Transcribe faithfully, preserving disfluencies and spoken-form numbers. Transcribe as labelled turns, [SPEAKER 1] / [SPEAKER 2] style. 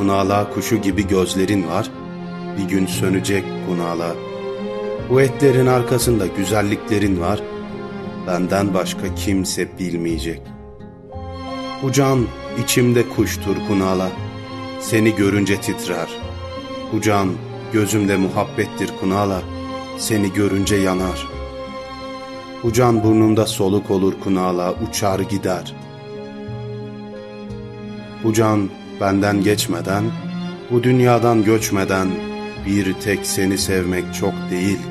[SPEAKER 1] Kunala kuşu gibi gözlerin var, bir gün sönecek kunala. Bu etlerin arkasında güzelliklerin var, benden başka kimse bilmeyecek. Bu can içimde kuştur kunala, seni görünce titrer. Bu can gözümde muhabbettir kunala, seni görünce yanar. Bu can burnunda soluk olur kunala, uçar gider. Bu can benden geçmeden, bu dünyadan göçmeden, bir tek seni sevmek çok değil